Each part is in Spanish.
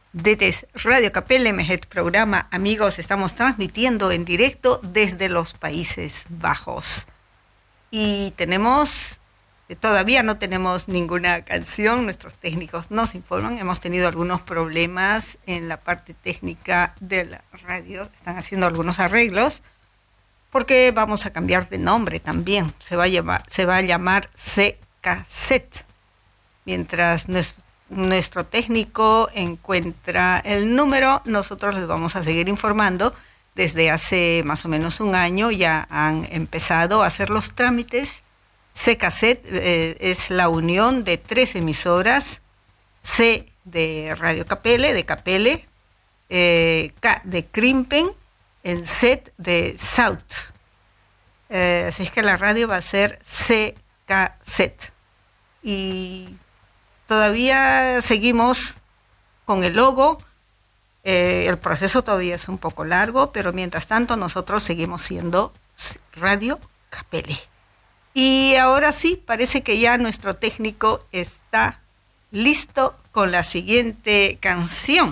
Dit is Radio Capelle met het programa Amigos. Estamos transmitiendo en directo desde los Países Bajos. Y todavía no tenemos ninguna canción. Nuestros técnicos nos informan. Hemos tenido algunos problemas en la parte técnica de la radio. Están haciendo algunos arreglos. Porque vamos a cambiar de nombre también. Se va a llamar C-Cassette. Mientras nuestro técnico encuentra el número, nosotros les vamos a seguir informando. Desde hace más o menos un año ya han empezado a hacer los trámites. C-Cassette es la unión de 3 emisoras. C de Radio Capelle, de Capelle, K de Krimpen, en Z de South. Así es que la radio va a ser C-Cassette. Y todavía seguimos con el logo. El proceso todavía es un poco largo, pero mientras tanto nosotros seguimos siendo Radio Capelle. Y ahora sí, parece que ya nuestro técnico está listo con la siguiente canción.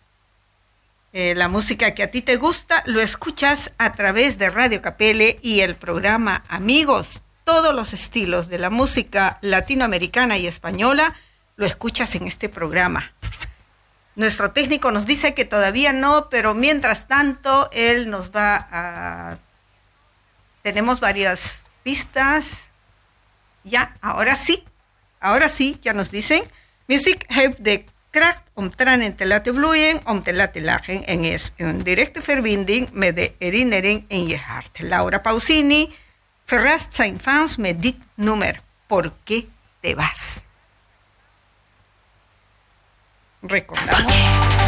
La música que a ti te gusta lo escuchas a través de Radio Capelle y el programa Amigos. Todos los estilos de la música latinoamericana y española lo escuchas en este programa. Nuestro técnico nos dice que todavía no, pero mientras tanto él nos va a... Tenemos varias pistas. Ya, ahora sí, ya nos dicen. Muziek heeft de kracht om tranen te laten vloeien, om te laten lachen en is een directe verbinding met de herinnering in je hart. Laura Pausini verrast zijn fans met dit nummer, ¿Por qué te vas? Recordamos